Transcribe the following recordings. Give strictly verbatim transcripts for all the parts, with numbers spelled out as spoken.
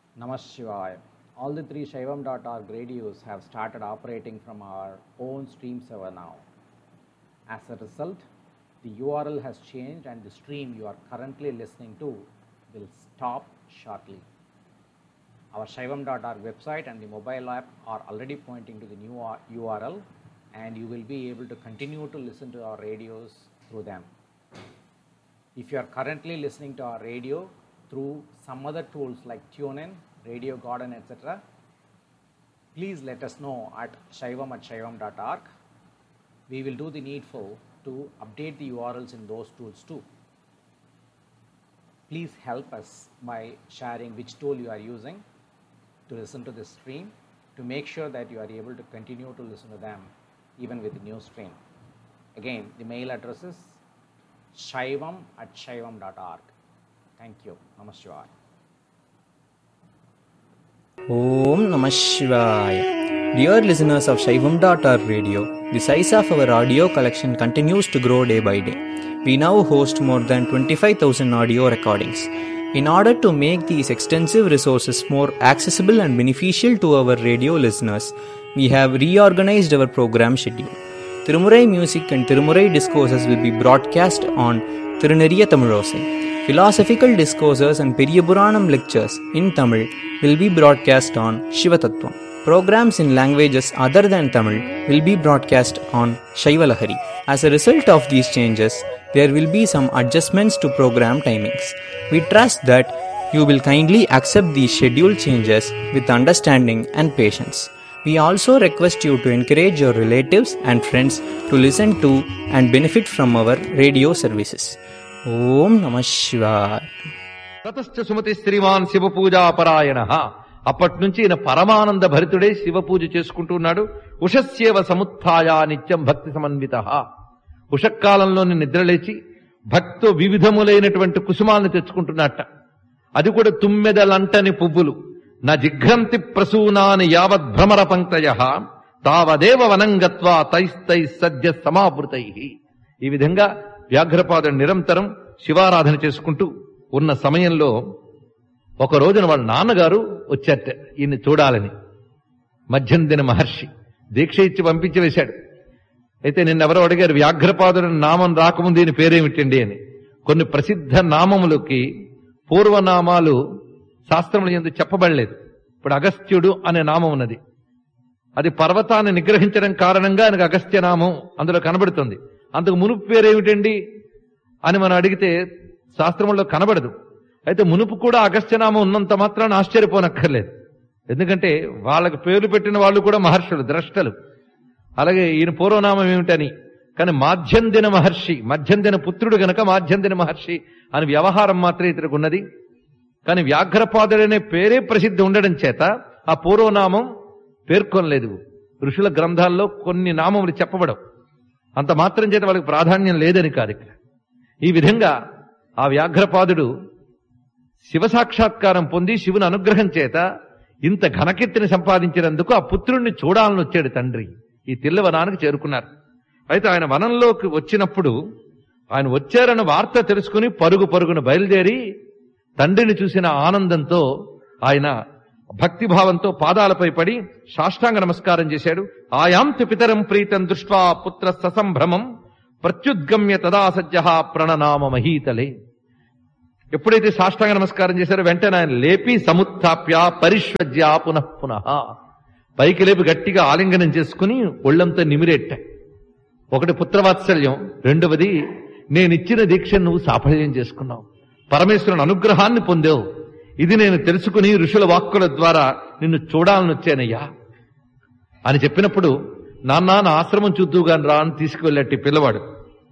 Namah Shivaya. All the three Shaivam dot org radios have started operating from our own stream server now. As a result, the U R L has changed and the stream you are currently listening to will stop shortly. Our Shaivam dot org website and the mobile app are already pointing to the new U R L, and you will be able to continue to listen to our radios through them. If you are currently listening to our radio through some other tools like TuneIn, Radio Garden, et cetera, please let us know at shaivam at shaivam dot org. We will do the needful to update the U R Ls in those tools too. Please help us by sharing which tool you are using to listen to this stream, to make sure that you are able to continue to listen to them even with the new stream. Again, the mail address is shaivam at shaivam dot org. Thank you. Namah Shivaya. Om Namah Shivaya. Dear listeners of Shaivam dot org radio, the size of our audio collection continues to grow day by day. We now host more than twenty-five thousand audio recordings. In order to make these extensive resources more accessible and beneficial to our radio listeners, we have reorganized our program schedule. Tirumurai music and Tirumurai discourses will be broadcast on Tiruneriya Tamilosai. Philosophical discourses and Periyapuranam lectures in Tamil will be broadcast on Shivatattvam. Programs in languages other than Tamil will be broadcast on Shaivalahari. As a result of these changes, there will be some adjustments to program timings. We trust that you will kindly accept these schedule changes with understanding and patience. We also request you to encourage your relatives and friends to listen to and benefit from our radio services. Om Namah Shivaya. తతశ్చ Sumathi Shriman Shiva పూజా పరాయణ. అప్పటి నుంచి ఈయన పరమానంద భరితుడే శివ పూజ చేసుకుంటూ ఉన్నాడు. ఉషస్యేవ సముత్థాయ నిత్యం భక్తి సమన్విత. ఉషకాలంలోని నిద్రలేచి భక్తితో వివిధములైనటువంటి కుసుమాలను తెచ్చుకుంటున్నట్ట. అది కూడా తుమ్మెదలంటని పువ్వులు. నా జిఘ్రంతి ప్రసూనాని యావద్ భ్రమర పంక్తయ తావదేవ వనంగత్వా తైస్తై సద్య సమావృతై. ఈ విధంగా వ్యాఘ్రపాదుడు నిరంతరం శివారాధన చేసుకుంటూ ఉన్న సమయంలో ఒక రోజున వాళ్ళ నాన్నగారు వచ్చారట ఈయన్ని చూడాలని. మధ్యందిన మహర్షి దీక్ష ఇచ్చి పంపించి వేశాడు. అయితే నిన్నెవరో అడిగారు, వ్యాఘ్రపాదుని నామం రాకముందు ఈయన పేరేమిటండి అని. కొన్ని ప్రసిద్ధ నామములకి పూర్వనామాలు శాస్త్రములు ఎందుకు చెప్పబడలేదు. ఇప్పుడు అగస్త్యుడు అనే నామం ఉన్నది. అది పర్వతాన్ని నిగ్రహించడం కారణంగా ఆయనకు అగస్త్య నామం అందులో కనబడుతుంది. అంతకు మునుపు పేరేమిటండి అని మనం అడిగితే శాస్త్రముల్లో కనబడదు. అయితే మునుపు కూడా అగస్త్యనామం ఉన్నంత మాత్రాన్ని ఆశ్చర్యపోనక్కర్లేదు. ఎందుకంటే వాళ్ళకి పేర్లు పెట్టిన వాళ్ళు కూడా మహర్షులు, ద్రష్టలు. అలాగే ఈయన పూర్వనామం ఏమిటని. కానీ మాధ్యందిన మహర్షి, మధ్యందిన పుత్రుడు గనక మాధ్యందిన మహర్షి అని వ్యవహారం మాత్రం ఇతనికి ఉన్నది. కానీ వ్యాఘ్రపాదుడనే పేరే ప్రసిద్ధి ఉండడం చేత ఆ పూర్వనామం పేర్కొనలేదు. ఋషుల గ్రంథాల్లో కొన్ని నామములు చెప్పబడవు. అంత మాత్రం చేత వాళ్ళకి ప్రాధాన్యం లేదని కాదు ఇక్కడ. ఈ విధంగా ఆ వ్యాఘ్రపాదుడు శివ సాక్షాత్కారం పొంది శివుని అనుగ్రహం చేత ఇంత ఘనకీర్తిని సంపాదించినందుకు ఆ పుత్రుణ్ణి చూడాలని వచ్చాడు తండ్రి. ఈ తిల్లవనానికి చేరుకున్నారు. అయితే ఆయన వనంలోకి వచ్చినప్పుడు ఆయన వచ్చారన్న వార్త తెలుసుకుని పరుగు పరుగున బయలుదేరి తండ్రిని చూసిన ఆనందంతో ఆయన భక్తిభావంతో పాదాలపై పడి సాష్టాంగ నమస్కారం చేశాడు. ఆయాంతు పితరం ప్రీతం దృష్ట్వా పుత్ర ససంభ్రమం ప్రత్యుద్గమ్య తదా సజ్జః ప్రణనామ మహీతలే. ఎప్పుడైతే సాష్టాంగ నమస్కారం చేశారో వెంటనే ఆయన లేపి సముత్థాప్య పరిష్వజ్య పునః పునః పైకి లేపి గట్టిగా ఆలింగనం చేసుకుని ఒళ్లంతా నిమిరెట్ట. ఒకటి పుత్రవాత్సల్యం, రెండవది నేనిచ్చిన దీక్ష నువ్వు సాఫల్యం చేసుకున్నావు, పరమేశ్వరుని అనుగ్రహాన్ని పొందావు, ఇది నేను తెలుసుకుని ఋషుల వాక్కుల ద్వారా నిన్ను చూడాలని వచ్చానయ్యా అని చెప్పినప్పుడు, నాన్న నా ఆశ్రమం చూద్దుగాని రా అని తీసుకువెళ్ళట్టి పిల్లవాడు.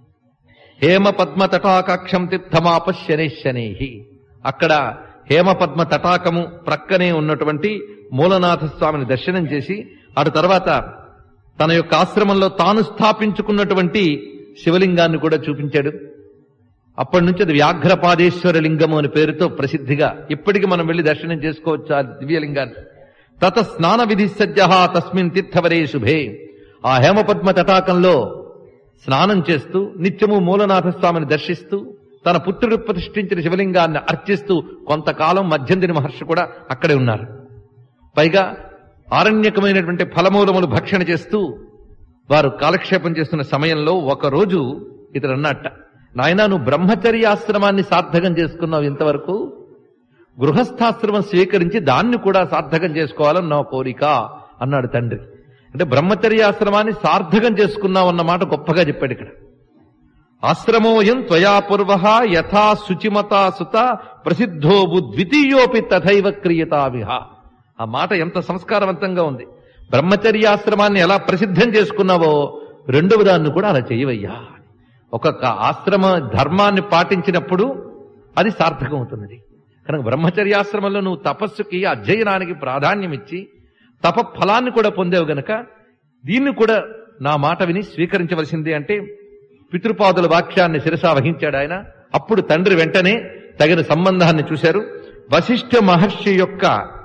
హేమ పద్మ తటాకాక్షం తీర్థమాప శనై శనై. అక్కడ హేమ పద్మ తటాకము ప్రక్కనే ఉన్నటువంటి మూలనాథ స్వామిని దర్శనం చేసి అటు తర్వాత తన యొక్క ఆశ్రమంలో తాను స్థాపించుకున్నటువంటి శివలింగాన్ని కూడా చూపించాడు. అప్పటి నుంచి అది వ్యాఘ్రపాదేశ్వర లింగము అనే పేరుతో ప్రసిద్ధిగా ఇప్పటికి మనం వెళ్లి దర్శనం చేసుకోవచ్చు ఆ దివ్యలింగాన్ని. తత స్నాన విధి సజ్జ తస్మిన్ తీర్థవరే శుభే. ఆ హేమపద్మ తటాకంలో స్నానం చేస్తూ నిత్యము మూలనాథ స్వామిని దర్శిస్తూ తన పుత్రుడు ప్రతిష్ఠించిన శివలింగాన్ని అర్చిస్తూ కొంతకాలం మధ్యందిని మహర్షి కూడా అక్కడే ఉన్నారు. పైగా ఆరణ్యకమైనటువంటి ఫలమూలములు భక్షణ చేస్తూ వారు కాలక్షేపం చేస్తున్న సమయంలో ఒకరోజు ఇతడు అన్నట్ట, నాయనా నువ్వు బ్రహ్మచర్యాశ్రమాన్ని సార్థకం చేసుకున్నావు, ఇంతవరకు గృహస్థాశ్రమం స్వీకరించి దాన్ని కూడా సార్థకం చేసుకోవాలని నా కోరిక అన్నాడు తండ్రి. అంటే బ్రహ్మచర్యాశ్రమాన్ని సార్థకం చేసుకున్నావు అన్నమాట గొప్పగా చెప్పాడు ఇక్కడ. ఆశ్రమోయం త్వయా పూర్వ యథా శుచిమతా సుత ప్రసిద్ధోబు ద్వితీయోపి తథైవ క్రియతావిహ. ఆ మాట ఎంత సంస్కారవంతంగా ఉంది. బ్రహ్మచర్యాశ్రమాన్ని ఎలా ప్రసిద్ధం చేసుకున్నావో రెండవ దాన్ని కూడా అలా చేయవయ్యా. ఒక్కొక్క ఆశ్రమ ధర్మాన్ని పాటించినప్పుడు అది సార్థకం అవుతున్నది. కనుక బ్రహ్మచర్యాశ్రమంలో నువ్వు తపస్సుకి అధ్యయనానికి ప్రాధాన్యం ఇచ్చి తప ఫలాన్ని కూడా పొందేవు గనక దీన్ని కూడా నా మాట విని స్వీకరించవలసిందే అంటే పితృపాదుల వాక్యాన్ని శిరసా వహించాడు ఆయన. అప్పుడు తండ్రి వెంటనే తగిన సంబంధాన్ని చూశారు. వశిష్ఠ మహర్షి యొక్క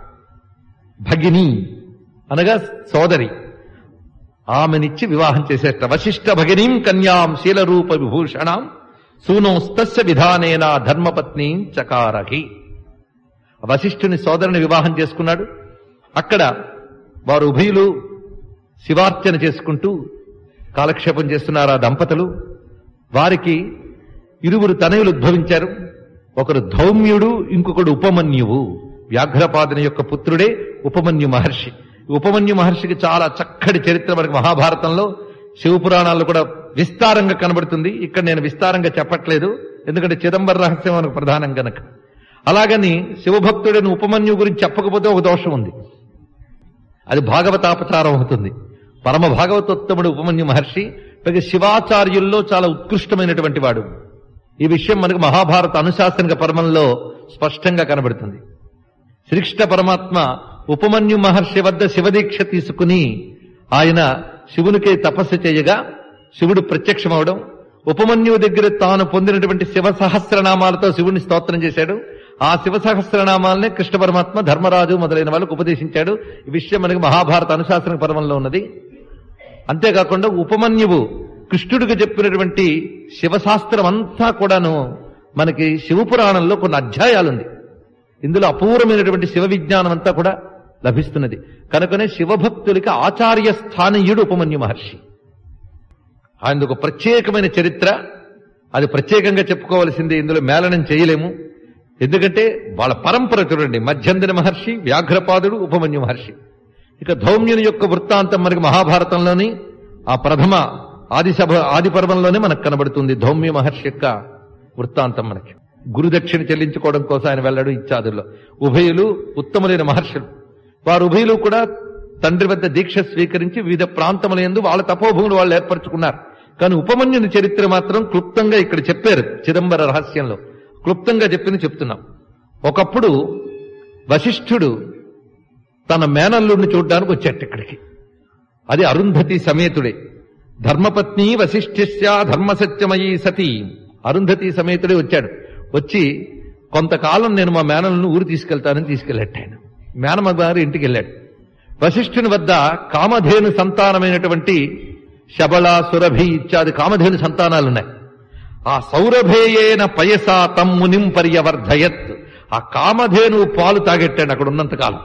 భగిని అనగా సోదరి, ఆమెనిచ్చి వివాహం చేసేట. వశిష్ఠ భగినీం కన్యాం శీలరూప విభూషణాం సూనోస్తస్య విధానేన ధర్మపత్ని చకారహి. వశిష్ఠుని సోదరుని వివాహం చేసుకున్నాడు. అక్కడ వారు ఉభయులు శివార్చన చేసుకుంటూ కాలక్షేపం చేస్తున్నారు ఆ దంపతులు. వారికి ఇరువురు తనయులు ఉద్భవించారు. ఒకరు ధౌమ్యుడు, ఇంకొకడు ఉపమన్యువు. వ్యాఘ్రపాదుని యొక్క పుత్రుడే ఉపమన్యు మహర్షి. ఉపమన్యు మహర్షికి చాలా చక్కటి చరిత్ర మనకి మహాభారతంలో శివపురాణాల్లో కూడా విస్తారంగా కనబడుతుంది. ఇక్కడ నేను విస్తారంగా చెప్పట్లేదు, ఎందుకంటే చిదంబర రహస్యం మనకు ప్రధానం గనక. అలాగని శివభక్తుడైన ఉపమన్యు గురించి చెప్పకపోతే ఒక దోషం ఉంది, అది భాగవతాపచారం అవుతుంది. పరమ భాగవతోత్తముడు ఉపమన్యు మహర్షి, పైగా శివాచార్యుల్లో చాలా ఉత్కృష్టమైనటువంటి వాడు. ఈ విషయం మనకు మహాభారత అనుశాసనిక పర్వంలో స్పష్టంగా కనబడుతుంది. శ్రీకృష్ణ పరమాత్మ ఉపమన్యు మహర్షి వద్ద శివదీక్ష తీసుకుని ఆయన శివునికే తపస్సు చేయగా శివుడు ప్రత్యక్షమవడం, ఉపమన్యువు దగ్గర తాను పొందినటువంటి శివ సహస్రనామాలతో శివుడిని స్తోత్రం చేశాడు. ఆ శివ సహస్రనామాలనే కృష్ణ పరమాత్మ ధర్మరాజు మొదలైన వాళ్ళకు ఉపదేశించాడు. ఈ విషయం మనకి మహాభారత అనుశాసన పర్వంలో ఉన్నది. అంతేకాకుండా ఉపమన్యువు కృష్ణుడికి చెప్పినటువంటి శివశాస్త్రం అంతా కూడాను మనకి శివపురాణంలో కొన్ని అధ్యాయాలుంది. ఇందులో అపూర్వమైనటువంటి శివ విజ్ఞానం అంతా కూడా లభిస్తున్నది. కనుకనే శివభక్తులకి ఆచార్య స్థానీయుడు ఉపమన్యు మహర్షి. ఆయనది ఒక ప్రత్యేకమైన చరిత్ర, అది ప్రత్యేకంగా చెప్పుకోవాల్సిందే, ఇందులో మేళనం చేయలేము. ఎందుకంటే వాళ్ళ పరంపర చూడండి, మధ్యందిన మహర్షి, వ్యాఘ్రపాదుడు, ఉపమన్యు మహర్షి. ఇక ధౌమ్యుని యొక్క వృత్తాంతం మనకి మహాభారతంలోని ఆ ప్రథమ ఆది సభ ఆది పర్వంలోనే మనకు కనబడుతుంది. ధౌమ్య మహర్షి యొక్క వృత్తాంతం మనకి గురుదక్షిణ చెల్లించుకోవడం కోసం ఆయన వెళ్ళాడు ఇత్యాదుల్లో. ఉభయులు ఉత్తములైన మహర్షులు. వారు ఉభయులు కూడా తండ్రి వద్ద దీక్ష స్వీకరించి వివిధ ప్రాంతముల యందు వాళ్ళ తపోభూములు వాళ్ళు ఏర్పరచుకున్నారు. కానీ ఉపమన్యుని చరిత్ర మాత్రం క్లుప్తంగా ఇక్కడ చెప్పారు. చిదంబర రహస్యంలో క్లుప్తంగా చెప్పింది చెప్తున్నాం. ఒకప్పుడు వశిష్ఠుడు తన మేనల్లుడిని చూడ్డానికి వచ్చాట ఇక్కడికి. అది అరుంధతి సమేతుడే. ధర్మపత్ని వశిష్ఠస్య ధర్మసత్యమయీ సతీ. అరుంధతి సమేతుడే వచ్చాడు. వచ్చి కొంతకాలం నేను మా మేనల్ని ఊరు తీసుకెళ్తానని తీసుకెళ్ళాడు. ఆయన మేనమ్మ గారు ఇంటికి వెళ్ళాడు. వశిష్ఠుని వద్ద కామధేను సంతానమైనటువంటి శబళ, సురభి ఇత్యాది కామధేను సంతానాలున్నాయి. ఆ సౌరభేయేన పయసా తమ్మునిం పర్యవర్ధయత్. ఆ కామధేను పాలు తాగెట్టాడు అక్కడ ఉన్నంతకాలం.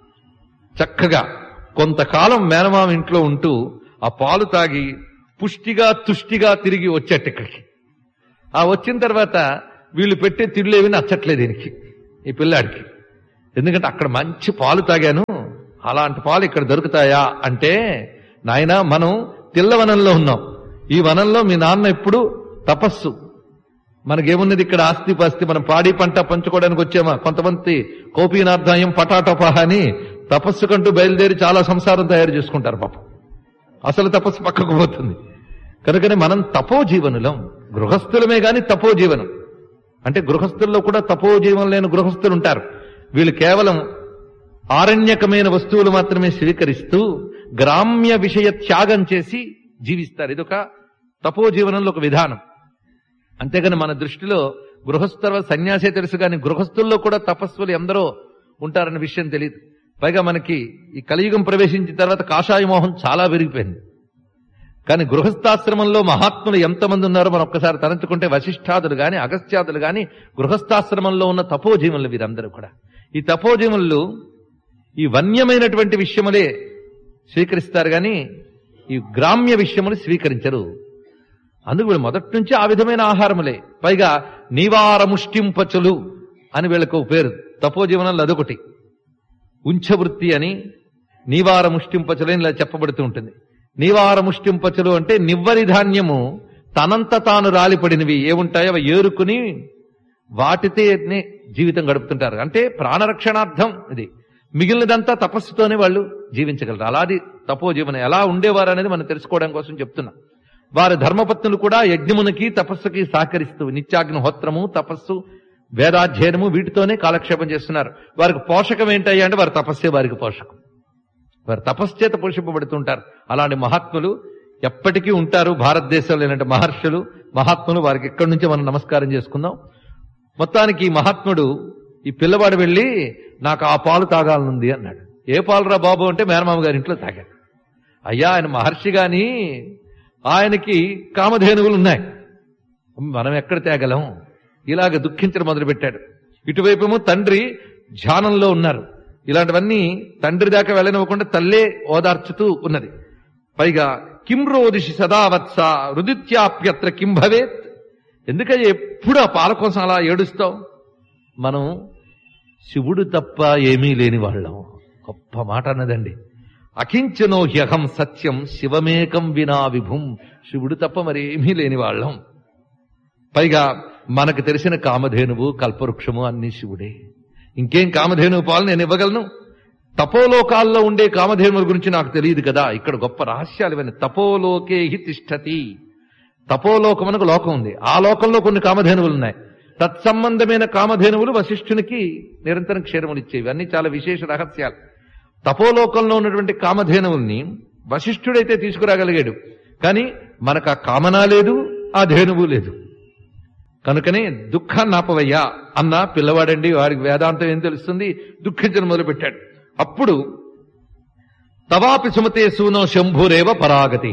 చక్కగా కొంతకాలం మేనమామ ఇంట్లో ఉంటూ ఆ పాలు తాగి పుష్టిగా తుష్టిగా తిరిగి వచ్చేట ఇక్కడికి. ఆ వచ్చిన తర్వాత వీళ్ళు పెట్టే తిళ్ళేవి నచ్చట్లేదు దీనికి, ఈ పిల్లాడికి. ఎందుకంటే అక్కడ మంచి పాలు తాగాను, అలాంటి పాలు ఇక్కడ దొరుకుతాయా అంటే, నాయనా మనం తిల్లవనంలో ఉన్నాం, ఈ వనంలో మీ నాన్న ఇప్పుడు తపస్సు, మనకేమున్నది ఇక్కడ ఆస్తి పాస్తి, మనం పాడి పంట పంచుకోవడానికి వచ్చామా? కొంతమంది కోపీనార్థాయం పటాటోపహ అని తపస్సు కంటూ బయలుదేరి చాలా సంసారం తయారు చేసుకుంటారు పాపం. అసలు తపస్సు పక్కకు పోతుంది. కనుకనే మనం తపోజీవనులం, గృహస్థులమే గాని తపోజీవనం. అంటే గృహస్థుల్లో కూడా తపోజీవనం లేని గృహస్థులు ఉంటారు. వీళ్ళు కేవలం ఆరణ్యకమైన వస్తువులు మాత్రమే స్వీకరిస్తూ గ్రామ్య విషయ త్యాగం చేసి జీవిస్తారు. ఇదొక తపోజీవనంలో ఒక విధానం. అంతేగాని మన దృష్టిలో గృహస్థుల సన్యాసే తెలుసు కానీ గృహస్థుల్లో కూడా తపస్సులు ఎందరో ఉంటారన్న విషయం తెలియదు. పైగా మనకి ఈ కలియుగం ప్రవేశించిన తర్వాత కాషాయ మోహం చాలా పెరిగిపోయింది. కానీ గృహస్థాశ్రమంలో మహాత్ములు ఎంతమంది ఉన్నారో మనం ఒక్కసారి తలంచుకుంటే వశిష్ఠాదులు గాని అగస్త్యాదులు గాని గృహస్థాశ్రమంలో ఉన్న తపోజీవులు వీరందరూ కూడా. ఈ తపోజీవులు ఈ వన్యమైనటువంటి విషయములే స్వీకరిస్తారు గాని ఈ గ్రామ్య విషయములు స్వీకరించరు. అందుకు వీళ్ళు మొదటి నుంచి ఆ విధమైన ఆహారములే. పైగా నీవారముష్టింపచులు అని వీళ్ళకు పేరు. తపోజీవనంలో అదొకటి. ఉంచవృత్తి అని నీవారముష్టింపచులు అని ఇలా చెప్పబడుతూ ఉంటుంది. నీవారముష్టింపచులు అంటే నివ్వరి ధాన్యము తనంత తాను రాలిపడినవి ఏముంటాయో అవి ఏరుకుని వాటితోనే జీవితం గడుపుతుంటారు. అంటే ప్రాణరక్షణార్థం ఇది. మిగిలినదంతా తపస్సుతోనే వాళ్ళు జీవించగలరు. అలాది తపోజీవనం ఎలా ఉండేవారు అనేది మనం తెలుసుకోవడం కోసం చెప్తున్నా. వారి ధర్మపత్నులు కూడా యజ్ఞమునికి తపస్సుకి సహకరిస్తూ నిత్యాగ్నిహోత్రము తపస్సు వేదాధ్యయనము వీటితోనే కాలక్షేపం చేస్తున్నారు. వారికి పోషకం ఏంటయ్యా అంటే వారి తపస్సే వారికి పోషకం. వారు తపస్సు చేత పోషింపబడుతుంటారు. అలాంటి మహాత్ములు ఎప్పటికీ ఉంటారు భారతదేశంలో. లేనంటే మహర్షులు మహాత్ములు వారికి ఎక్కడి నుంచో మనం నమస్కారం చేసుకుందాం. మొత్తానికి ఈ మహాత్ముడు ఈ పిల్లవాడు వెళ్ళి నాకు ఆ పాలు తాగాలనుంది అన్నాడు. ఏ పాలురా బాబు అంటే మేనమామ గారి ఇంట్లో తాగాడు. అయ్యా ఆయన మహర్షి గాని ఆయనకి కామధేనువులు ఉన్నాయి, మనం ఎక్కడ తేగలం? ఇలాగ దుఃఖించడం మొదలుపెట్టాడు. ఇటువైపేమో తండ్రి ధ్యానంలో ఉన్నారు. ఇలాంటివన్నీ తండ్రి దాకా వెళ్ళనివ్వకుండా తల్లే ఓదార్చుతూ ఉన్నది. పైగా కిం రోదిషి సదావత్స రుదిత్యాప్యత్ర కిం భవేత్. ఎందుకని ఎప్పుడు ఆ పాల కోసం అలా ఏడుస్తావు? మనం శివుడు తప్ప ఏమీ లేని వాళ్ళం. గొప్ప మాట అన్నదండి. అకించనో హ్యహం సత్యం శివమేకం వినా విభుం. శివుడు తప్ప మరి ఏమీ లేని వాళ్ళం. పైగా మనకు తెలిసిన కామధేనువు కల్పవృక్షము అన్ని శివుడే. ఇంకేం కామధేనువు పాలు నేను ఇవ్వగలను? తపోలోకాల్లో ఉండే కామధేనువుల గురించి నాకు తెలియదు కదా. ఇక్కడ గొప్ప రహస్యాలు ఇవన్నీ. తపోలోకే హి తిష్టతి. తపోలోకమునకు లోకం ఉంది. ఆ లోకంలో కొన్ని కామధేనువులు ఉన్నాయి. తత్సంబంధమైన కామధేనువులు వశిష్ఠునికి నిరంతరం క్షీరములు ఇచ్చేవి. అన్ని చాలా విశేష రహస్యాలు. తపోలోకంలో ఉన్నటువంటి కామధేనువుల్ని వశిష్ఠుడైతే తీసుకురాగలిగాడు. కానీ మనకు ఆ కామన లేదు, ఆ ధేనువు లేదు. కనుకనే దుఃఖాన్ని ఆపవయ్యా అన్న పిల్లవాడండి. వారికి వేదాంతం ఏం తెలుస్తుంది? దుఃఖించడం మొదలుపెట్టాడు. అప్పుడు తవాపి సుమతే సూనో శంభురేవ పరాగతి.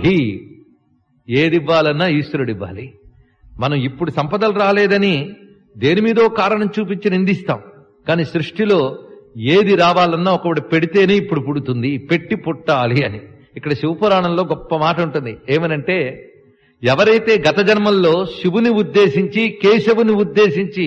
ఏదివ్వాలన్నా ఈశ్వరుడు ఇవ్వాలి. మనం ఇప్పుడు సంపదలు రాలేదని దేని మీదో కారణం చూపించి నిందిస్తాం. కానీ సృష్టిలో ఏది రావాలన్నా ఒకటి పెడితేనే ఇప్పుడు పుడుతుంది, పెట్టి పుట్టాలి అని. ఇక్కడ శివపురాణంలో గొప్ప మాట ఉంటుంది. ఏమనంటే ఎవరైతే గత జన్మల్లో శివుని ఉద్దేశించి కేశవుని ఉద్దేశించి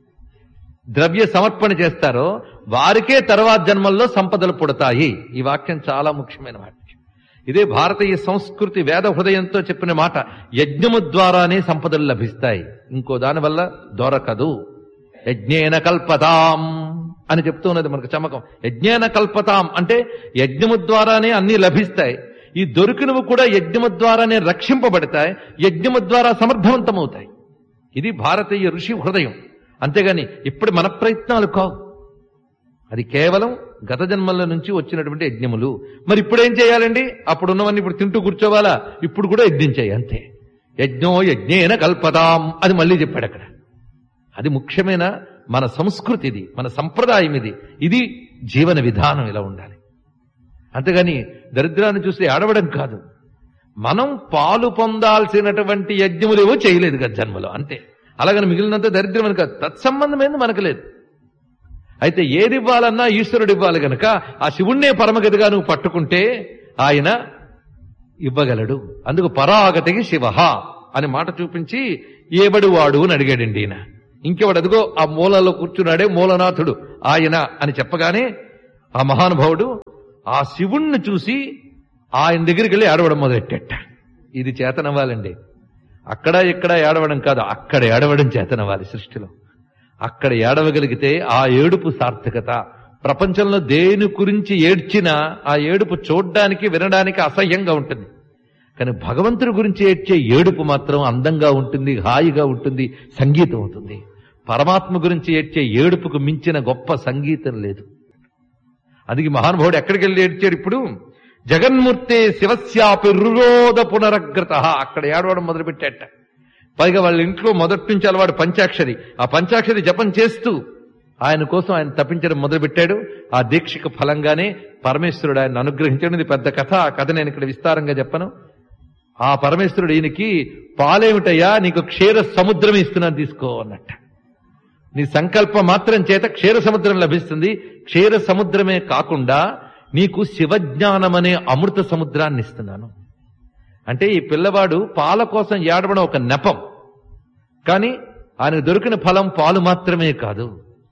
ద్రవ్య సమర్పణ చేస్తారో వారికే తర్వాత జన్మల్లో సంపదలు పుడతాయి. ఈ వాక్యం చాలా ముఖ్యమైన వాక్యం. ఇదే భారతీయ సంస్కృతి వేద హృదయంతో చెప్పిన మాట. యజ్ఞము ద్వారానే సంపదలు లభిస్తాయి, ఇంకో దానివల్ల దొరకదు. యజ్ఞేన కల్పతాం అని చెప్తున్నది మనకు చమకం. యజ్ఞేన కల్పతాం అంటే యజ్ఞము ద్వారానే అన్ని లభిస్తాయి. ఈ దొరికినవి కూడా యజ్ఞము ద్వారానే రక్షింపబడతాయి, యజ్ఞము ద్వారా సమర్థవంతమవుతాయి. ఇది భారతీయ ఋషి హృదయం. అంతేగాని ఇప్పుడు మన ప్రయత్నాలు కావు. అది కేవలం గత జన్మల నుంచి వచ్చినటువంటి యజ్ఞములు. మరి ఇప్పుడేం చేయాలండి? అప్పుడున్నవన్నీ ఇప్పుడు తింటూ కూర్చోవాలా? ఇప్పుడు కూడా యజ్ఞం చేయి అంతే. యజ్ఞో యజ్ఞేన కల్పతాం అది మళ్ళీ చెప్పాడు అక్కడ. అది ముఖ్యమైన మన సంస్కృతి, ఇది మన సంప్రదాయం, ఇది ఇది జీవన విధానం. ఇలా ఉండాలి. అంతేగాని దరిద్రాన్ని చూస్తే ఆడవడం కాదు. మనం పాలు పొందాల్సినటువంటి యజ్ఞములేవో చేయలేదు గత జన్మలో, అంతే. అలాగని మిగిలినంత దరిద్రం అని కాదు. తత్సంబంధమైంది మనకు లేదు. అయితే ఏది ఇవ్వాలన్నా ఈశ్వరుడు ఇవ్వాలి గనక ఆ శివుణ్ణే పరమగతిగా నువ్వు పట్టుకుంటే ఆయన ఇవ్వగలడు. అందుకు పరాగతికి శివ అని మాట చూపించి ఏబడి వాడు అని అడిగాడండి ఈయన. ఇంకెవాడు అదిగో ఆ మూలలో కూర్చున్నాడే మూలనాథుడు ఆయన అని చెప్పగానే ఆ మహానుభావుడు ఆ శివుణ్ణి చూసి ఆయన దగ్గరికి వెళ్ళి ఏడవడం మొదలెట్టేట. ఇది చేతనవ్వాలండి. అక్కడ ఇక్కడ ఏడవడం కాదు, అక్కడ ఏడవడం చేతనవ్వాలి. సృష్టిలో అక్కడ ఏడవగలిగితే ఆ ఏడుపు సార్థకత. ప్రపంచంలో దేని గురించి ఏడ్చినా ఆ ఏడుపు చూడ్డానికి వినడానికి అసహ్యంగా ఉంటుంది. కానీ భగవంతుడి గురించి ఏడ్చే ఏడుపు మాత్రం అందంగా ఉంటుంది, హాయిగా ఉంటుంది, సంగీతం అవుతుంది. పరమాత్మ గురించి ఏడ్చే ఏడుపుకు మించిన గొప్ప సంగీతం లేదు. అందుకే మహానుభావుడు ఎక్కడికి వెళ్ళి ఏడ్చాడు? ఇప్పుడు జగన్మూర్తే శివస్యాపి రురోధ పునరగ్రత. అక్కడ ఏడవడం మొదలుపెట్టాట. పైగా వాళ్ళ ఇంట్లో మొదటి నుంచి అలవాడు పంచాక్షరి. ఆ పంచాక్షరి జపం చేస్తూ ఆయన కోసం ఆయన తప్పించడం మొదలుపెట్టాడు. ఆ దీక్షకు ఫలంగానే పరమేశ్వరుడు ఆయన అనుగ్రహించడం. ఇది పెద్ద కథ. ఆ కథ నేను ఇక్కడ విస్తారంగా చెప్పను. ఆ పరమేశ్వరుడు ఈయనకి పాలేమిటయ్యా, నీకు క్షీర సముద్రం ఇస్తున్నాను తీసుకో అన్నట్ట. నీ సంకల్ప మాత్రం చేత క్షీర సముద్రం లభిస్తుంది. క్షీర సముద్రమే కాకుండా నీకు శివజ్ఞానం అనే అమృత సముద్రాన్ని ఇస్తున్నాను. అంటే ఈ పిల్లవాడు పాల కోసం ఏడవడం ఒక నెపం, కానీ ఆయనకు దొరికిన ఫలం పాలు మాత్రమే కాదు,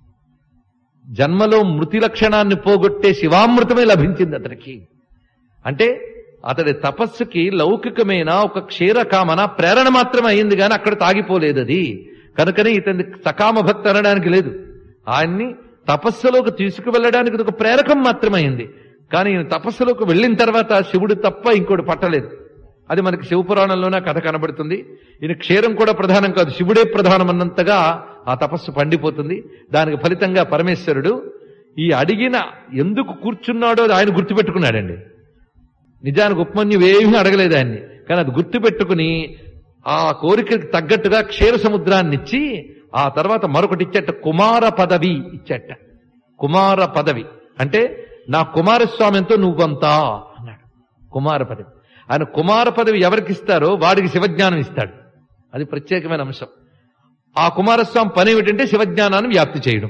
జన్మలో మృతి లక్షణాన్ని పోగొట్టే శివామృతమే లభించింది అతనికి. అంటే అతడి తపస్సుకి లౌకికమైన ఒక క్షీరకామన ప్రేరణ మాత్రమే అయింది, కానీ అక్కడ తాగిపోలేదు అది. కనుకనే ఇతని సకామ భక్తి అనడానికి లేదు, ఆయన్ని తపస్సులోకి తీసుకువెళ్ళడానికి ఇది ఒక ప్రేరకం మాత్రమైంది. కానీ ఈయన తపస్సులోకి వెళ్ళిన తర్వాత శివుడు తప్ప ఇంకోటి పట్టలేదు. అది మనకి శివపురాణంలోనే కథ కనబడుతుంది. ఈయన క్షీరం కూడా ప్రధానం కాదు, శివుడే ప్రధానం అన్నంతగా ఆ తపస్సు పండిపోతుంది. దానికి ఫలితంగా పరమేశ్వరుడు ఈ అడిగిన ఎందుకు కూర్చున్నాడో ఆయన గుర్తుపెట్టుకున్నాడండి. నిజానికి ఉపమన్యువేమీ అడగలేదు ఆయన్ని, కానీ అది గుర్తుపెట్టుకుని ఆ కోరికకి తగ్గట్టుగా క్షీర సముద్రాన్ని ఇచ్చి ఆ తర్వాత మరొకటి ఇచ్చట, కుమార పదవి ఇచ్చట. కుమార పదవి అంటే నా కుమారస్వామితో నువ్వంతా అన్నాడు. కుమార పదవి, ఆయన కుమార పదవి ఎవరికిస్తారో వాడికి శివజ్ఞానం ఇస్తాడు. అది ప్రత్యేకమైన అంశం. ఆ కుమారస్వామి పని ఏమిటంటే శివజ్ఞానాన్ని వ్యాప్తి చేయడం.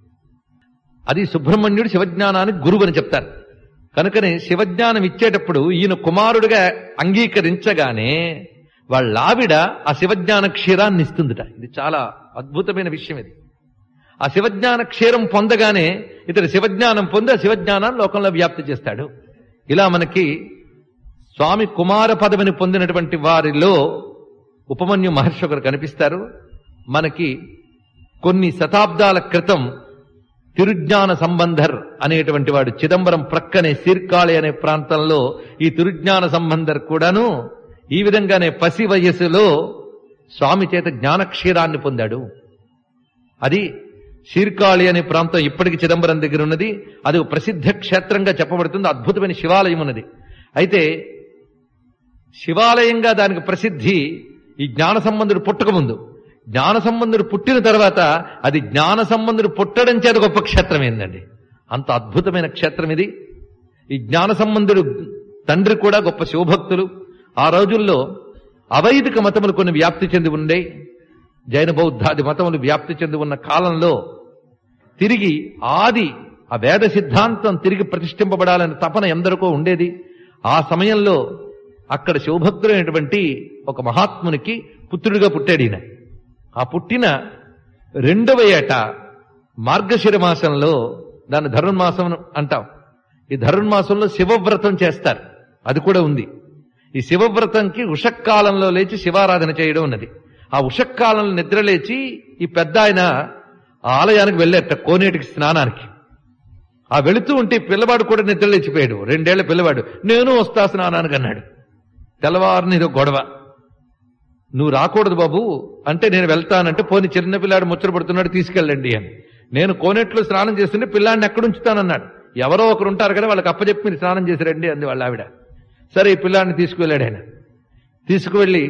అది సుబ్రహ్మణ్యుడు శివజ్ఞానానికి గురువు అని చెప్తారు. కనుకనే శివజ్ఞానం ఇచ్చేటప్పుడు ఈయన కుమారుడిగా అంగీకరించగానే వాళ్ళ ఆవిడ ఆ శివజ్ఞాన క్షీరాన్ని ఇస్తుందిట. ఇది చాలా అద్భుతమైన విషయం. ఇది ఆ శివజ్ఞాన క్షీరం పొందగానే ఇతడు శివజ్ఞానం పొంది ఆ శివజ్ఞానాన్ని లోకంలో వ్యాప్తి చేస్తాడు. ఇలా మనకి స్వామి కుమార పదవిని పొందినటువంటి వారిలో ఉపమన్యు మహర్షి ఒకరు కనిపిస్తారు. మనకి కొన్ని శతాబ్దాల క్రితం తిరుజ్ఞాన సంబంధర్ అనేటువంటి వాడు చిదంబరం ప్రక్కనే సీర్కాళి అనే ప్రాంతంలో ఈ తిరుజ్ఞాన సంబంధర్ కూడాను ఈ విధంగానే పసి వయస్సులో స్వామి చేత జ్ఞానక్షీరాన్ని పొందాడు. అది సీర్కాళి అనే ప్రాంతం ఇప్పటికి చిదంబరం దగ్గర ఉన్నది. అది ఒక ప్రసిద్ధ క్షేత్రంగా చెప్పబడుతుంది. అద్భుతమైన శివాలయం ఉన్నది. అయితే శివాలయంగా దానికి ప్రసిద్ధి ఈ జ్ఞాన సంబంధుడు పుట్టకముందు. జ్ఞాన సంబంధుడు పుట్టిన తర్వాత అది జ్ఞాన సంబంధుడు పుట్టడం చేత గొప్ప క్షేత్రం ఏందండి. అంత అద్భుతమైన క్షేత్రం ఇది. ఈ జ్ఞాన సంబంధుడు తండ్రి కూడా గొప్ప శివభక్తులు. ఆ రోజుల్లో అవైదిక మతములు కొన్ని వ్యాప్తి చెంది ఉండే, జైన బౌద్ధాది మతములు వ్యాప్తి చెంది ఉన్న కాలంలో తిరిగి ఆది ఆ వేద సిద్ధాంతం తిరిగి ప్రతిష్ఠింపబడాలనే తపన ఎందరికో ఉండేది. ఆ సమయంలో అక్కడ శివభక్తులైనటువంటి ఒక మహాత్మునికి పుత్రుడిగా పుట్టాడు ఈయన. ఆ పుట్టిన రెండవ ఏట మార్గశిర మాసంలో, దాన్ని ధనుర్మాసం అంటాం, ఈ ధనుర్మాసంలో శివవ్రతం చేస్తారు. అది కూడా ఉంది. ఈ శివవ్రతంకి ఉషక్కాలంలో లేచి శివారాధన చేయడం ఉన్నది. ఆ ఉషక్కాలంలో నిద్రలేచి ఈ పెద్ద ఆయన ఆ ఆలయానికి వెళ్ళేట కోనేటికి స్నానానికి. ఆ వెళుతూ ఉంటే పిల్లవాడు కూడా నిద్రలేచిపోయాడు. రెండేళ్ల పిల్లవాడు. నేను వస్తా స్నానానికి అన్నాడు. తెల్లవారిని ఇదో గొడవ, నువ్వు రాకూడదు బాబు అంటే నేను వెళ్తానంటే, పోని చిన్న పిల్లాడు ముచ్చట పడుతున్నాడు తీసుకెళ్ళండి అని. నేను కోనేట్లో స్నానం చేస్తుంటే పిల్లాడిని ఎక్కడ ఉంచుతానన్నాడు. ఎవరో ఒకరు ఉంటారు కదా వాళ్ళకి అప్పచెప్పి మీరు స్నానం చేసి రండి అంది వాళ్ళ ఆవిడ. సరే ఈ పిల్లాడిని తీసుకువెళ్ళాడు ఆయన. తీసుకువెళ్ళి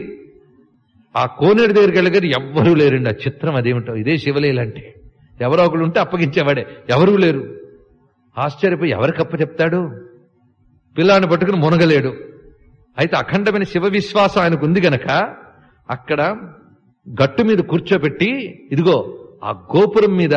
ఆ కోనేటి దగ్గరికి వెళ్ళగారు, ఎవ్వరూ లేరండి. ఆ చిత్రం అదేమిటో, ఇదే శివలీలంటే. ఎవరో ఒకరు ఉంటే అప్పగించేవాడే, ఎవరూ లేరు. ఆశ్చర్యపోయి ఎవరికి అప్ప చెప్తాడు? పిల్లాడిని పట్టుకుని మునగలేడు. అయితే అఖండమైన శివ విశ్వాసం ఆయనకు ఉంది గనక అక్కడ గట్టు మీద కూర్చోబెట్టి, ఇదిగో ఆ గోపురం మీద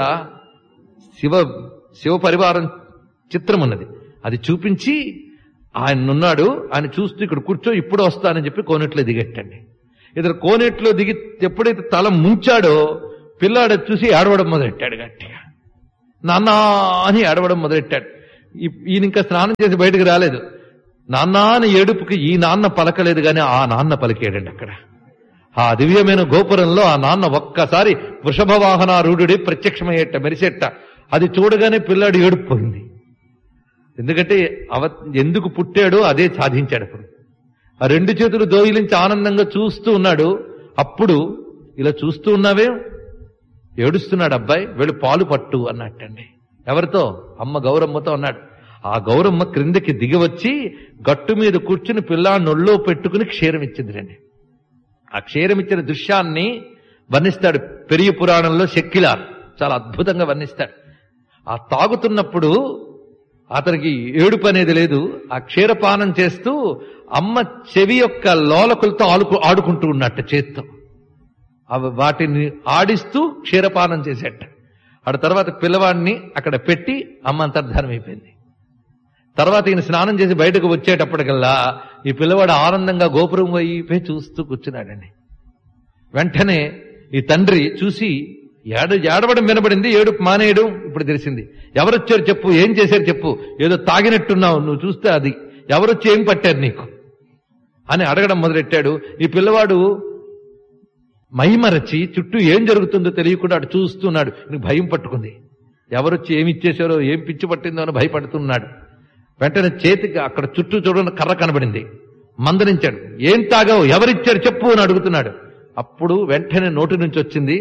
శివ శివ పరివారం చిత్రం ఉన్నది, అది చూపించి ఆయన ఉన్నాడు, ఆయన చూస్తూ ఇక్కడ కూర్చో ఇప్పుడు వస్తానని చెప్పి కోనేట్లో దిగెట్టండి. ఇతను కోనేట్లో దిగి ఎప్పుడైతే తల ముంచాడో పిల్లాడు చూసి ఏడవడం మొదలెట్టాడు. గట్టిగా నాన్న అని ఏడవడం మొదలెట్టాడు. ఈయన ఇంకా స్నానం చేసి బయటకు రాలేదు. నాన్న అని ఏడుపుకి ఈ నాన్న పలకలేదు, కానీ ఆ నాన్న పలికాడండి. అక్కడ ఆ దివ్యమైన గోపురంలో ఆ నాన్న ఒక్కసారి వృషభ వాహనారూఢుడి ప్రత్యక్షమయ్యేట, మెరిసేట. అది చూడగానే పిల్లాడు ఏడుపుపోయింది. ఎందుకంటే అవ ఎందుకు పుట్టాడో అదే సాధించాడు. అప్పుడు ఆ రెండు చేతులు దోయిలించి ఆనందంగా చూస్తూ ఉన్నాడు. అప్పుడు ఇలా చూస్తూ ఉన్నావే, ఏడుస్తున్నాడు అబ్బాయి, వెళ్ళి పాలు పట్టు అన్నట్టండి. ఎవరితో? అమ్మ గౌరమ్మతో అన్నాడు. ఆ గౌరమ్మ క్రిందకి దిగి వచ్చి గట్టు మీద కూర్చుని పిల్లాన్ని ఒళ్ళో పెట్టుకుని క్షీరం ఇచ్చింది రండి. ఆ క్షీరం ఇచ్చిన దృశ్యాన్ని వర్ణిస్తాడు పెరియ పురాణంలో. శక్కిలార్ చాలా అద్భుతంగా వర్ణిస్తాడు. ఆ తాగుతున్నప్పుడు అతనికి ఏడుపు అనేది లేదు. ఆ క్షీరపానం చేస్తూ అమ్మ చెవి యొక్క లోలకులతో ఆడుకు ఆడుకుంటూ ఉన్నట్ట చేత్తో. అవి వాటిని ఆడిస్తూ క్షీరపానం చేసేట. ఆ తర్వాత పిల్లవాడిని అక్కడ పెట్టి అమ్మ అంతర్ధానం అయిపోయింది. తర్వాత ఈయన స్నానం చేసి బయటకు వచ్చేటప్పటికల్లా ఈ పిల్లవాడు ఆనందంగా గోపురం వైపే చూస్తూ కూర్చున్నాడండి. వెంటనే ఈ తండ్రి చూసి ఏడ ఏడవడం వినబడింది, ఏడుపు మానేయడం ఇప్పుడు తెలిసింది. ఎవరొచ్చారు చెప్పు, ఏం చేశారు చెప్పు, ఏదో తాగినట్టున్నావు, నువ్వు చూస్తే అది ఎవరొచ్చి ఏం పట్టారు నీకు అని అడగడం మొదలెట్టాడు. ఈ పిల్లవాడు మైమరచి చుట్టూ ఏం జరుగుతుందో తెలియకుండా అటు చూస్తున్నాడు. నీకు భయం పట్టుకుంది, ఎవరొచ్చి ఏమి ఇచ్చేశారో, ఏం పిచ్చి పట్టిందో అని భయపడుతున్నాడు. వెంటనే చేతికి అక్కడ చుట్టూ చూడని కర్ర కనబడింది. మందలించాడు, ఏం తాగావు, ఎవరిచ్చారు చెప్పు అని అడుగుతున్నాడు. అప్పుడు వెంటనే నోటి నుంచి వచ్చింది,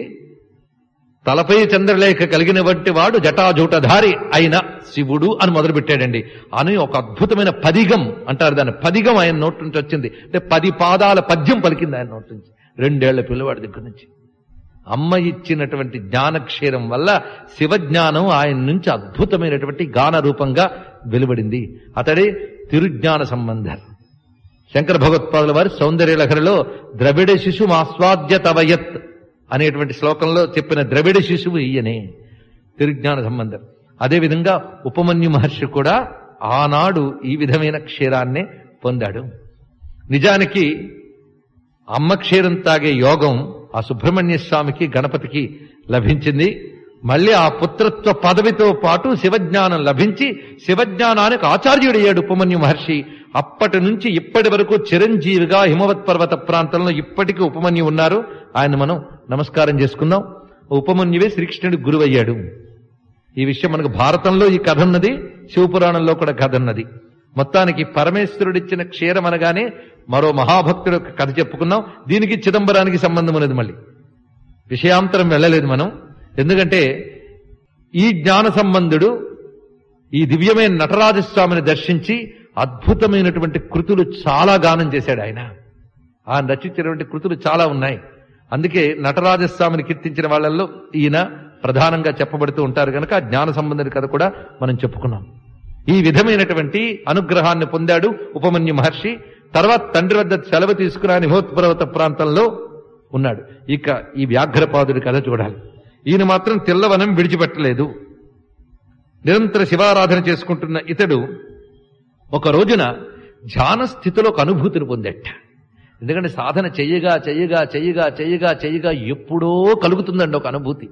తలపై చంద్రలేఖ కలిగిన వంటి వాడు జటాజూటధారి అయిన శివుడు అని మొదలుపెట్టాడండి. అని ఒక అద్భుతమైన పదిగం అంటారు దాన్ని, పదిగం ఆయన నోటి నుంచి వచ్చింది. అంటే పది పాదాల పద్యం పలికింది ఆయన నోటి నుంచి, రెండేళ్ల పిల్లవాడి దగ్గర నుంచి. అమ్మ ఇచ్చినటువంటి జ్ఞానక్షీరం వల్ల శివజ్ఞానం ఆయన నుంచి అద్భుతమైనటువంటి గాన రూపంగా వెలువడింది. అతడే తిరుజ్ఞాన సంబంధర్. శంకర భగవత్పాదుల వారి సౌందర్యలహరిలో ద్రవిడ శిశు ఆస్వాద్య తవయత్ అనేటువంటి శ్లోకంలో చెప్పిన ద్రవిడ శిశువు ఈయనే, తిరుజ్ఞాన సంబంధర్. అదేవిధంగా ఉపమన్యు మహర్షి కూడా ఆనాడు ఈ విధమైన క్షీరాన్నే పొందాడు. నిజానికి అమ్మ క్షీరం తాగే యోగం ఆ సుబ్రహ్మణ్య స్వామికి గణపతికి లభించింది. మళ్ళీ ఆ పుత్రత్వ పదవితో పాటు శివజ్ఞానం లభించి శివజ్ఞానానికి ఆచార్యుడయ్యాడు ఉపమన్యు మహర్షి. అప్పటి నుంచి ఇప్పటి వరకు చిరంజీవిగా హిమవత్ పర్వత ప్రాంతంలో ఇప్పటికీ ఉపమన్యు ఉన్నారు. ఆయన మనం నమస్కారం చేసుకుందాం. ఉపమన్యువే శ్రీకృష్ణుడికి గురువయ్యాడు. ఈ విషయం మనకు భారతంలో ఈ కథ ఉన్నది, శివపురాణంలో కూడా కథ ఉన్నది. మొత్తానికి పరమేశ్వరుడిచ్చిన క్షీరం అనగానే మరో మహాభక్తుడు యొక్క కథ చెప్పుకున్నాం. దీనికి చిదంబరానికి సంబంధం ఉన్నది. మళ్ళీ విషయాంతరం వెళ్ళలేదు మనం. ఎందుకంటే ఈ జ్ఞాన సంబంధుడు ఈ దివ్యమైన నటరాజస్వామిని దర్శించి అద్భుతమైనటువంటి కృతులు చాలా గానం చేశాడు. ఆయన ఆయన రచించినటువంటి కృతులు చాలా ఉన్నాయి. అందుకే నటరాజస్వామిని కీర్తించిన వాళ్ళల్లో ఈయన ప్రధానంగా చెప్పబడుతూ ఉంటారు కనుక ఆ జ్ఞాన సంబంధుడి కథ కూడా మనం చెప్పుకున్నాం. ఈ విధమైనటువంటి అనుగ్రహాన్ని పొందాడు ఉపమన్యు మహర్షి. తర్వాత తండ్రి వద్ద సెలవు తీసుకుని హిమవత్పర్వత ప్రాంతంలో ఉన్నాడు. ఇక ఈ వ్యాఘ్రపాదుడి కథ చూడాలి. ఈయన మాత్రం తెల్లవనం విడిచిపెట్టలేదు. నిరంతర శివారాధన చేసుకుంటున్న ఇతడు ఒక రోజున ధ్యాన స్థితిలో ఒక అనుభూతిని పొందట. ఎందుకంటే సాధన చెయ్యగా చెయ్యగా చెయ్యగా చెయ్యగా చెయ్యగా ఎప్పుడో కలుగుతుందండి ఒక అనుభూతి.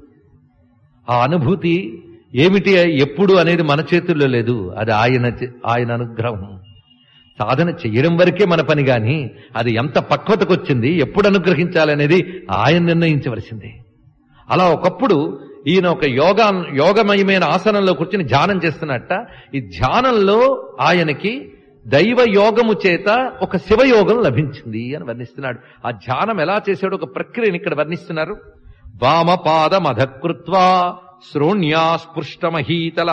ఆ అనుభూతి ఏమిటి, ఎప్పుడు అనేది మన చేతుల్లో లేదు, అది ఆయన ఆయన అనుగ్రహం. సాధన చెయ్యడం వరకే మన పని, గాని అది ఎంత పక్వతకు వచ్చింది, ఎప్పుడు అనుగ్రహించాలనేది ఆయన నిర్ణయించవలసిందే. అలా ఒకప్పుడు ఈయన ఒక యోగా యోగమయమైన ఆసనంలో కూర్చుని ధ్యానం చేస్తున్నట్ట. ఈ ధ్యానంలో ఆయనకి దైవ యోగము చేత ఒక శివయోగం లభించింది అని వర్ణిస్తున్నాడు. ఆ ధ్యానం ఎలా చేశాడో ఒక ప్రక్రియని ఇక్కడ వర్ణిస్తున్నారు. వామపాదమధకృత్వా శ్రోణ్యా స్పృష్టమహీతల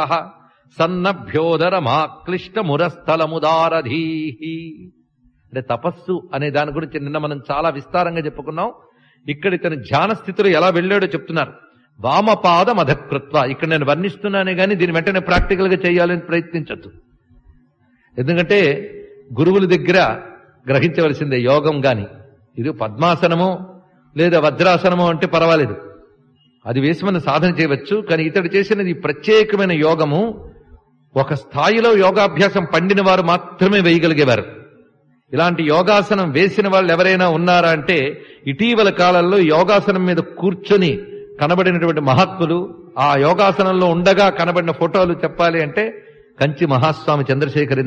సన్నభ్యోదరమాక్లిష్టమురస్థలముదారధీ. అంటే తపస్సు అనే దాని గురించి నిన్న మనం చాలా విస్తారంగా చెప్పుకున్నాం. ఇక్కడ ఇతను ధ్యాన స్థితిలో ఎలా వెళ్ళాడో చెప్తున్నారు. వామపాదం అధకృత్వ. ఇక్కడ నేను వర్ణిస్తున్నానే గాని దీని వెంటనే ప్రాక్టికల్ గా చేయాలని ప్రయత్నించద్దు. ఎందుకంటే గురువుల దగ్గర గ్రహించవలసిందే యోగం గాని. ఇది పద్మాసనమో లేదా వజ్రాసనమో అంటే పర్వాలేదు, అది వేసి మనం సాధన చేయవచ్చు. కానీ ఇతడు చేసినది ప్రత్యేకమైన యోగము. ఒక స్థాయిలో యోగాభ్యాసం పండిన వారు మాత్రమే వేయగలిగేవారు. ఇలాంటి యోగాసనం వేసిన వాళ్ళు ఎవరైనా ఉన్నారా అంటే ఇటీవల కాలంలో యోగాసనం మీద కూర్చొని కనబడినటువంటి మహాత్ములు, ఆ యోగాసనంలో ఉండగా కనబడిన ఫోటోలు చెప్పాలి అంటే కంచి మహాస్వామి చంద్రశేఖర్